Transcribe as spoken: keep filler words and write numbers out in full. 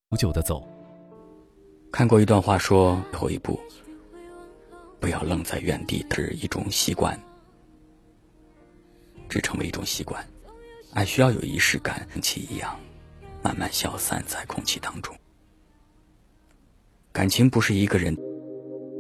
久的走。 看过一段话说，最后一步不要愣在原地，是一种习惯，只成为一种习惯。爱需要有仪式感，空气一样慢慢消散在空气当中。感情不是一个人